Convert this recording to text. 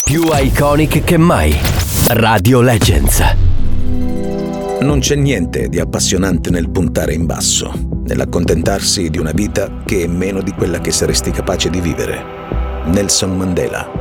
più iconic che mai. Radio Legends. Non c'è niente di appassionante nel puntare in basso, nell'accontentarsi di una vita che è meno di quella che saresti capace di vivere. Nelson Mandela.